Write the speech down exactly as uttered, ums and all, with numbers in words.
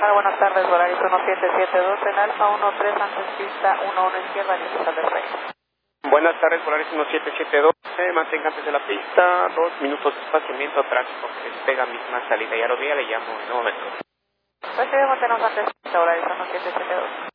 Internacional, buenas tardes, Volaris uno siete siete dos en Alfa uno tres antes pista uno uno izquierda, listo, sal de freno. Buenas tardes, Volaris uno siete siete dos, eh, mantenga antes de la pista, dos minutos de espaciamiento, tráfico que despega, misma salida, ya lo vi, le llamo en un momento. Recibe, mantenemos antes pista, Volaris uno siete siete dos.